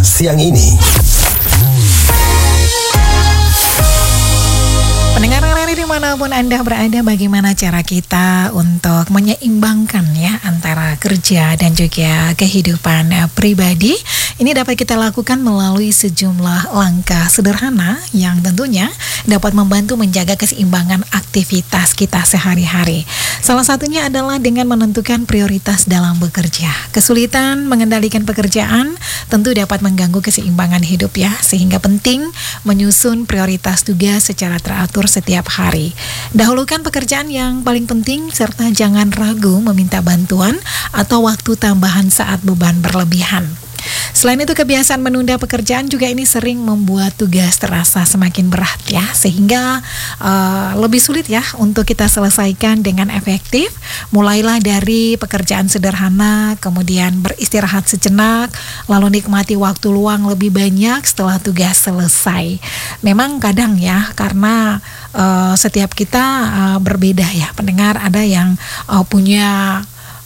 siang ini. Pendengar RRI dimanapun Anda berada, bagaimana cara kita untuk menyeimbangkan ya antara kerja dan juga kehidupan pribadi? Ini dapat kita lakukan melalui sejumlah langkah sederhana yang tentunya dapat membantu menjaga keseimbangan aktivitas kita sehari-hari. Salah satunya adalah dengan menentukan prioritas dalam bekerja. Kesulitan mengendalikan pekerjaan tentu dapat mengganggu keseimbangan hidup ya, sehingga penting menyusun prioritas tugas secara teratur setiap hari. Dahulukan pekerjaan yang paling penting serta jangan ragu meminta bantuan atau waktu tambahan saat beban berlebihan. Selain itu, kebiasaan menunda pekerjaan juga ini sering membuat tugas terasa semakin berat ya, sehingga lebih sulit ya untuk kita selesaikan dengan efektif. Mulailah dari pekerjaan sederhana, kemudian beristirahat sejenak, lalu nikmati waktu luang lebih banyak setelah tugas selesai. Memang kadang ya, karena setiap kita berbeda ya pendengar, ada yang punya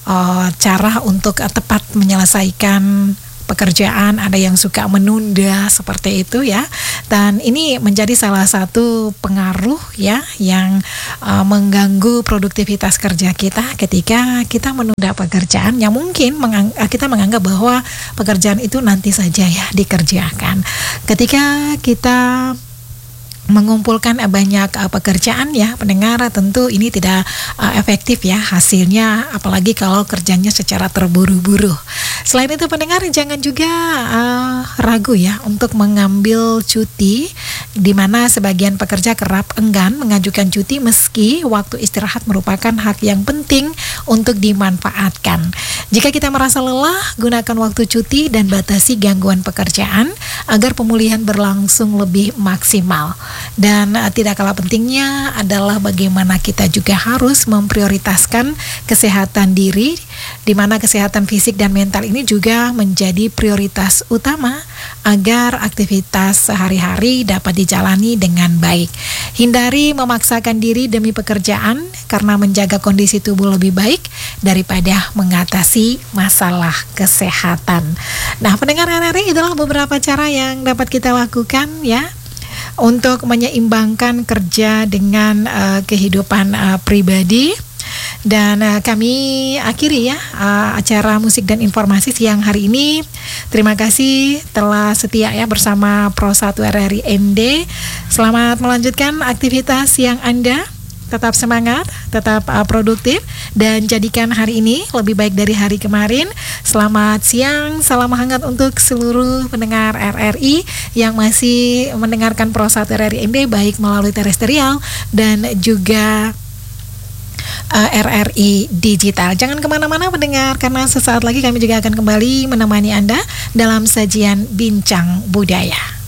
cara untuk tepat menyelesaikan pekerjaan, ada yang suka menunda seperti itu ya, dan ini menjadi salah satu pengaruh ya yang mengganggu produktivitas kerja kita ketika kita menunda pekerjaan yang mungkin kita menganggap bahwa pekerjaan itu nanti saja ya dikerjakan. Ketika kita mengumpulkan banyak pekerjaan ya pendengar, tentu ini tidak efektif ya hasilnya, apalagi kalau kerjanya secara terburu-buru. Selain itu pendengar, jangan juga ragu ya untuk mengambil cuti, di mana sebagian pekerja kerap enggan mengajukan cuti meski waktu istirahat merupakan hak yang penting untuk dimanfaatkan. Jika kita merasa lelah, gunakan waktu cuti dan batasi gangguan pekerjaan agar pemulihan berlangsung lebih maksimal. Dan tidak kalah pentingnya adalah bagaimana kita juga harus memprioritaskan kesehatan diri, di mana kesehatan fisik dan mental ini juga menjadi prioritas utama agar aktivitas sehari-hari dapat dijalani dengan baik. Hindari memaksakan diri demi pekerjaan karena menjaga kondisi tubuh lebih baik daripada mengatasi masalah kesehatan. Nah, pendengar RRI, itulah beberapa cara yang dapat kita lakukan ya untuk menyeimbangkan kerja dengan kehidupan pribadi. Dan kami akhiri ya acara musik dan informasi siang hari ini. Terima kasih telah setia ya bersama Pro 1 RRI ND. Selamat melanjutkan aktivitas siang Anda. Tetap semangat, tetap produktif, dan jadikan hari ini lebih baik dari hari kemarin. Selamat siang, salam hangat untuk seluruh pendengar RRI yang masih mendengarkan Pro 1 RRI ND, baik melalui terestrial dan juga RRI Digital. Jangan kemana-mana pendengar, karena sesaat lagi kami juga akan kembali menemani Anda dalam sajian Bincang Budaya.